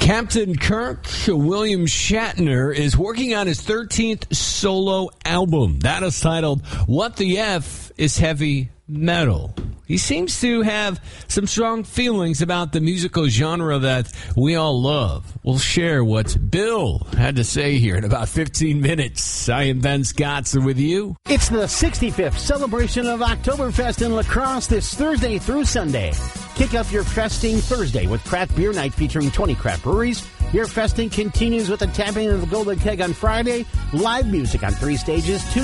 Captain Kirk, William Shatner, is working on his 13th solo album. That is titled, What the F is Heavy Metal? He seems to have some strong feelings about the musical genre that we all love. We'll share what Bill had to say here in about 15 minutes. I am Ben Scott, so with you. It's the 65th celebration of Oktoberfest in La Crosse this Thursday through Sunday. Kick off your festing Thursday with craft beer night featuring 20 craft breweries. Your festing continues with the tapping of the Golden Keg on Friday, live music on 3 stages, 2